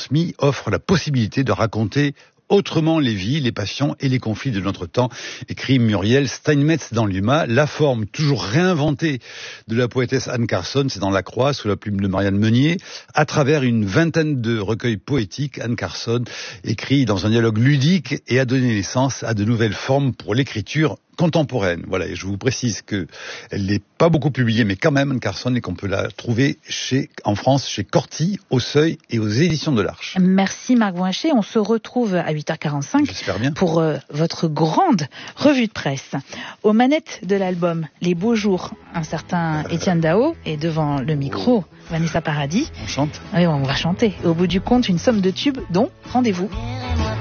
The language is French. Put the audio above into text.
transmis offre la possibilité de raconter autrement les vies, les passions et les conflits de notre temps, écrit Muriel Steinmetz dans l'UMA. La forme toujours réinventée de la poétesse Anne Carson, c'est dans La Croix, sous la plume de Marianne Meunier. À travers une vingtaine de recueils poétiques, Anne Carson écrit dans un dialogue ludique et a donné naissance à de nouvelles formes pour l'écriture contemporaine. Voilà, et je vous précise que elle n'est pas beaucoup publiée, mais quand même Anne Carson, et qu'on peut la trouver en France, chez Corti, au Seuil et aux éditions de l'Arche. Merci Marc Voinchet. On se retrouve à 8h45 J'espère bien. pour votre grande revue de presse. Aux manettes de l'album Les Beaux Jours, un certain Étienne Dao, et devant le micro, Vanessa Paradis. On chante. Oui, on va chanter. Et au bout du compte, une somme de tubes dont, rendez-vous,